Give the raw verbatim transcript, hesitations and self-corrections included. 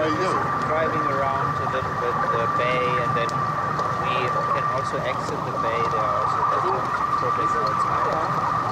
are you doing? Driving around a little bit the bay, and then we can also exit the bay. There are also projects outside.